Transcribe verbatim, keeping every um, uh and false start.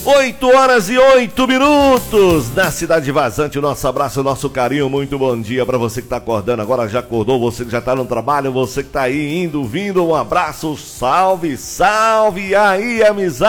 oito horas e oito minutos na Cidade Vazante. O nosso abraço, o nosso carinho, muito bom dia para você que tá acordando agora, já acordou, você que já tá no trabalho, você que tá aí indo, vindo, um abraço, salve, salve, e aí, amizade.